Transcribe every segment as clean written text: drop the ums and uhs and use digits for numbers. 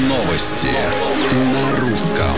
Новости на русском.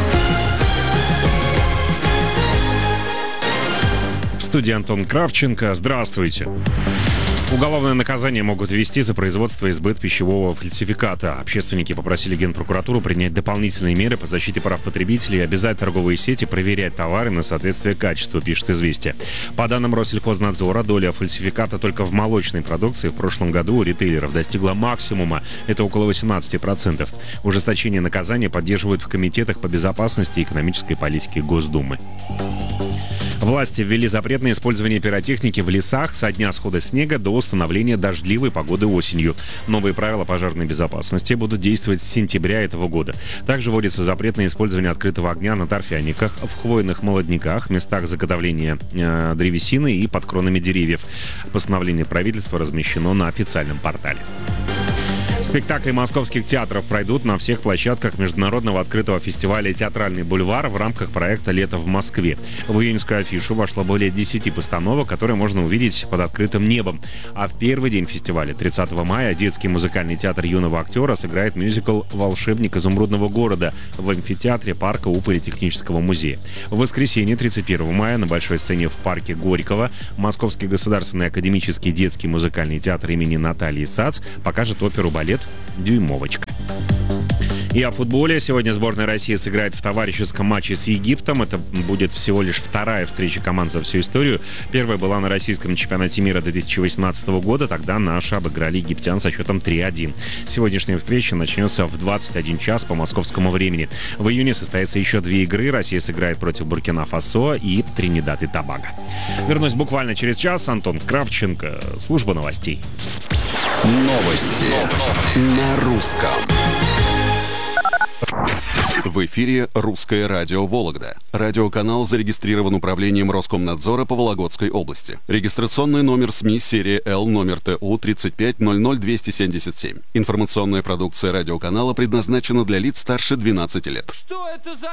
В студии Антон Кравченко. Здравствуйте. Уголовное наказание могут ввести за производство и сбыт пищевого фальсификата. Общественники попросили Генпрокуратуру принять дополнительные меры по защите прав потребителей и обязать торговые сети проверять товары на соответствие качеству, пишет «Известия». По данным Россельхознадзора, доля фальсификата только в молочной продукции в прошлом году у ритейлеров достигла максимума. Это около 18%. Ужесточение наказания поддерживают в комитетах по безопасности и экономической политике Госдумы. Власти ввели запрет на использование пиротехники в лесах со дня схода снега до установления дождливой погоды осенью. Новые правила пожарной безопасности будут действовать с сентября этого года. Также вводится запрет на использование открытого огня на торфяниках, в хвойных молодняках, местах заготовления древесины и под кронами деревьев. Постановление правительства размещено на официальном портале. Спектакли московских театров пройдут на всех площадках международного открытого фестиваля «Театральный бульвар» в рамках проекта «Лето в Москве». В июньскую афишу вошло более 10 постановок, которые можно увидеть под открытым небом. А в первый день фестиваля, 30 мая, детский музыкальный театр юного актера сыграет мюзикл «Волшебник изумрудного города» в амфитеатре парка у Политехнического музея. В воскресенье, 31 мая, на большой сцене в парке Горького Московский государственный академический детский музыкальный театр имени Натальи Сац покажет оперу-балет «Дюймовочка». И о футболе. Сегодня сборная России сыграет в товарищеском матче с Египтом. Это будет всего лишь вторая встреча команд за всю историю. Первая была на российском чемпионате мира 2018 года. Тогда наши обыграли египтян со счетом 3-1. Сегодняшняя встреча начнется в 21 час по московскому времени. В июне состоятся еще две игры. Россия сыграет против Буркина-Фасо и Тринидад и Тобаго. Вернусь буквально через час. Антон Кравченко. Служба новостей. Новости на русском. В эфире «Русское радио Вологда». Радиоканал зарегистрирован управлением Роскомнадзора по Вологодской области. Регистрационный номер СМИ серия Л номер ТУ 3500277. Информационная продукция радиоканала предназначена для лиц старше 12 лет. Что это за